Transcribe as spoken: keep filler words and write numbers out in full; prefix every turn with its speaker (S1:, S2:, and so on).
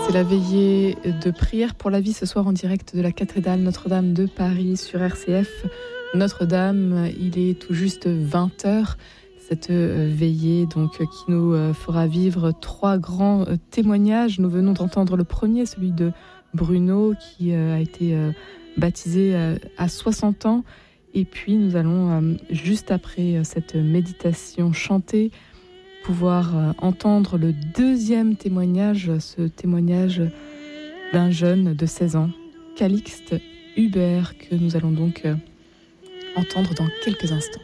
S1: C'est la veillée de prière pour la vie ce soir en direct de la cathédrale Notre-Dame de Paris sur R C F. Notre-Dame, il est tout juste vingt heures. Cette veillée donc, qui nous fera vivre trois grands témoignages. Nous venons d'entendre le premier, celui de Bruno, qui a été baptisé à soixante ans. Et puis nous allons, juste après cette méditation chantée, pouvoir entendre le deuxième témoignage, ce témoignage d'un jeune de seize ans, Calixte Hubert, que nous allons donc entendre dans quelques instants.